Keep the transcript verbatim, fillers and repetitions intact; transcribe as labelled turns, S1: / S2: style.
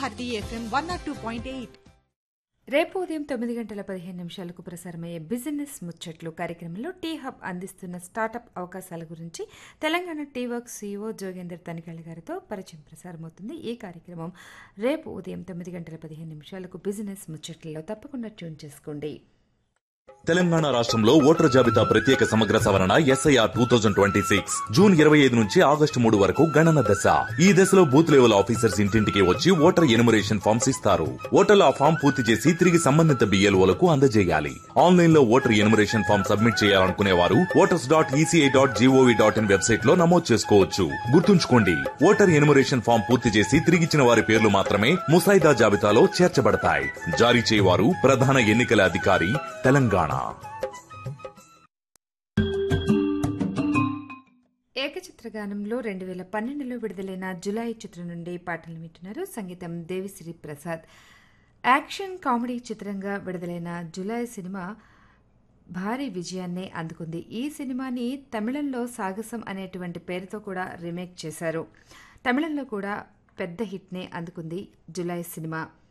S1: Bharati FM one not two point eight.
S2: రేపు ఉదయం తొమ్మిది గంటల పదిహేను నిమిషాలకు ప్రసారమయ్యే బిజినెస్ ముచ్చట్లు కార్యక్రమంలో టీ హబ్ అందిస్తున్న స్టార్టప్ అవకాశాల గురించి Telangana tea work CEO Jogender తనికాళి గారితో పరిచయం ప్రసారమవుతుంది. ఈ కార్యక్రమం రేపు ఉదయం తొమ్మిది గంటల పదిహేను నిమిషాలకు బిజినెస్ ముచ్చట్లలో తప్పకుండా ట్యూన్ చేసుకోండి.
S3: తెలంగాణ రాష్ట్రంలో ఓటర్ జాబితా ప్రత్యేక సమగ్ర సవరణ SIR two thousand twenty six June ఇరవై ఐదు నుంచి ఆగస్టు మూడు వరకు గణన దశ. ఈ దశలో బూత్ లెవెల్ ఆఫీసర్స్ ఇంటింటికి వచ్చి ఓటర్ ఎన్యుమరేషన్ ఫామ్స్ ఇస్తారు. ఓటర్లు ఆ ఫామ్ పూర్తి చేసి తిరిగి సంబంధిత బిఎల్ఓలకు అందజేయాలి. ఆన్లైన్ లో ఓటర్ ఎన్యుమరేషన్ ఫామ్ సబ్మిట్ చేయాలనుకునే వారు voters dot ECI dot GOV dot in website లో నమోదు చేసుకోవచ్చు. గుర్తుంచుకోండి, ఓటర్ ఎన్యుమరేషన్ ఫామ్ పూర్తి చేసి తిరిగిచ్చిన వారి పేర్లు మాత్రమే ముసాయిదా జాబితాలో చేర్చబడతాయి. జారీ చేయవారు ప్రధాన ఎన్నికల అధికారి తెలంగాణ.
S2: ఏకచిత్రగానంలో రెండు వేల పన్నెండులో విడుదలైన జులై చిత్రం నుండి పాటలు వింటున్నారు. సంగీతం దేవిశ్రీ ప్రసాద్. యాక్షన్ కామెడీ చిత్రంగా విడుదలైన జులై సినిమా భారీ విజయాన్నే అందుకుంది. ఈ సినిమాని తమిళంలో సాగసం అనేటువంటి పేరుతో కూడా రీమేక్ చేశారు. తమిళంలో కూడా పెద్ద హిట్నే అందుకుంది జులై సినిమా.